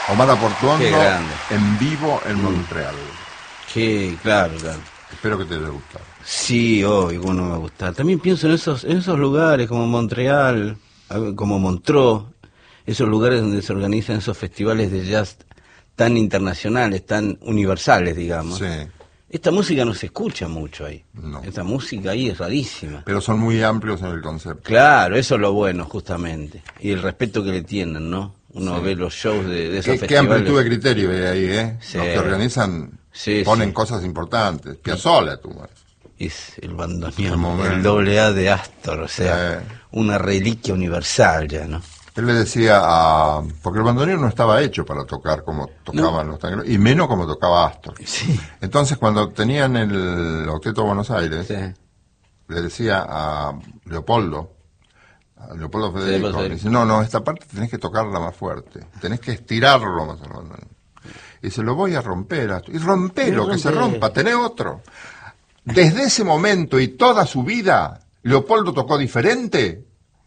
Omar Qué Portuondo grande. en vivo en Montreal. Claro, claro. Espero que te haya gustado. Sí, hoy, cómo no me gusta. También pienso en esos lugares como Montreal, como Montreux, esos lugares donde se organizan esos festivales de jazz tan internacionales, tan universales, digamos. Sí, Esta música no se escucha mucho ahí. no. Esta música ahí es rarísima. Pero son muy amplios en el concepto. Claro, eso es lo bueno, justamente. Y el respeto que le tienen, ¿no? Uno Sí. ve los shows de esos Qué festivales. amplitud de criterio hay ahí, ¿eh? Sí. Los que organizan Sí, ponen sí. cosas importantes. Piazzolla, tú. Es el El bandoneón, momento. el doble A de Astor, o sea, Sí. una reliquia universal ya, ¿no? Él le decía porque el bandoneón no estaba hecho para tocar como tocaban los tangueros, y menos como tocaba Astor. Sí, Entonces, cuando tenían el Octeto Buenos Aires, sí. le decía a Leopoldo Federico, Federico. le dice, no, esta parte tenés que tocarla más fuerte, tenés que estirarlo más al bandoneón. Y se lo voy a romper, Astor. Y rompelo, que se rompa, tenés otro. Desde ese momento y toda su vida, Leopoldo tocó diferente.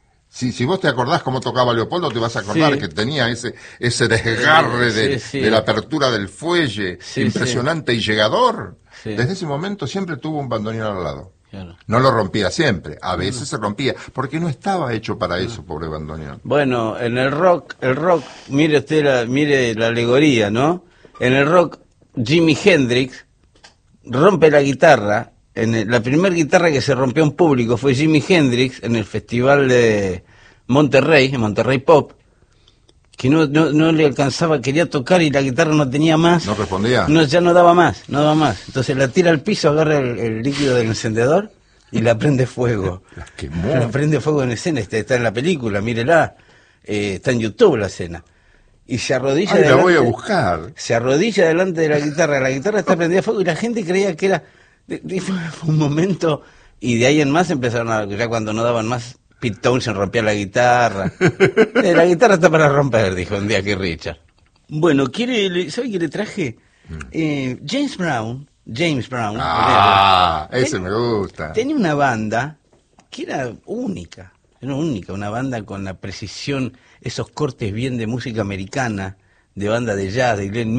Si vos te acordás cómo tocaba Leopoldo, te vas a acordar Sí. que tenía ese desgarre Sí. de la apertura del fuelle, Sí, impresionante y llegador. Sí. Desde ese momento siempre tuvo un bandoneón al lado. Claro. No lo rompía siempre, a veces se rompía, porque no estaba hecho para eso, pobre bandoneón. Bueno, en el rock, mire usted mire la alegoría, ¿no? En el rock, Jimi Hendrix rompe la guitarra. La primera guitarra que se rompió en público fue Jimi Hendrix en el festival de Monterrey, en Monterrey Pop, que no le alcanzaba, quería tocar y la guitarra no tenía más. ¿No respondía? No, ya no daba más. Entonces la tira al piso, agarra el líquido del encendedor y la prende fuego. La quemó. La prende fuego en escena, está en la película, mírela. Está en YouTube la escena. Y se arrodilla Ay, la delante, voy a buscar. se arrodilla delante de la guitarra está prendida a fuego y la gente creía que era... Fue un momento, y de ahí en más empezaron ya cuando no daban más, Pete Townshend rompía la guitarra. La guitarra está para romper, dijo un día que Richard. Bueno, ¿sabe qué le traje? James Brown, Ese me gusta. tenía una banda que era única, una banda con la precisión, esos cortes bien de música americana, de banda de jazz, de Glenn